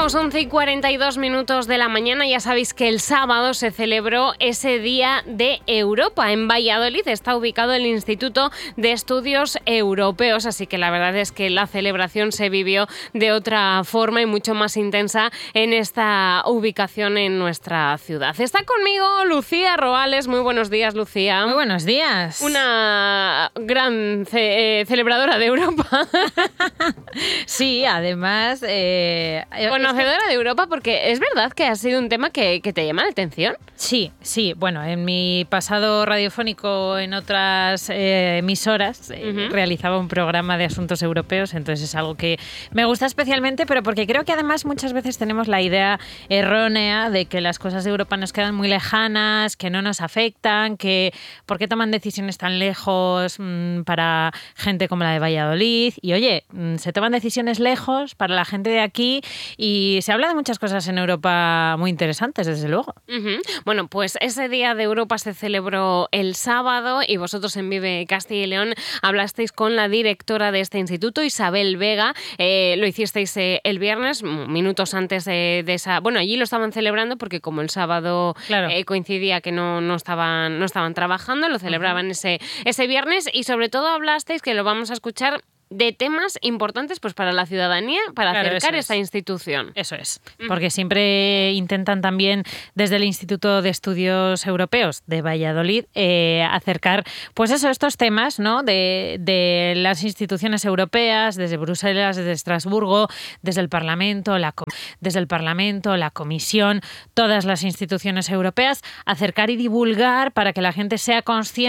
Somos 11:42 de la mañana. Ya sabéis que el sábado se celebró ese Día de Europa. En Valladolid está ubicado el Instituto de Estudios Europeos, así que la verdad es que la celebración se vivió de otra forma y mucho más intensa en esta ubicación en nuestra ciudad. Está conmigo Lucía Roales. Muy buenos días, Lucía. Muy buenos días. Una gran celebradora de Europa. Sí, además... Conocedora de Europa, porque es verdad que ha sido un tema que te llama la atención. Sí. Bueno, en mi pasado radiofónico en otras emisoras realizaba un programa de asuntos europeos, entonces es algo que me gusta especialmente, pero porque creo que además muchas veces tenemos la idea errónea de que las cosas de Europa nos quedan muy lejanas, que no nos afectan, que por qué toman decisiones tan lejos para gente como la de Valladolid. Y oye, se toman decisiones lejos para la gente de aquí y se habla de muchas cosas en Europa muy interesantes, desde luego. Bueno, pues ese Día de Europa se celebró el sábado y vosotros en Vive Castilla y León hablasteis con la directora de este instituto, Isabel Vega. Lo hicisteis el viernes, minutos antes de esa... Bueno, allí lo estaban celebrando porque como el sábado Claro. Coincidía que no estaban trabajando, lo celebraban ese viernes y sobre todo hablasteis, que lo vamos a escuchar, de temas importantes pues para la ciudadanía, para acercar esta institución. Eso es, porque siempre intentan también desde el Instituto de Estudios Europeos de Valladolid acercar pues eso, estos temas, ¿no? de las instituciones europeas, desde Bruselas, desde Estrasburgo, desde el Parlamento, la Comisión, todas las instituciones europeas, acercar y divulgar para que la gente sea consciente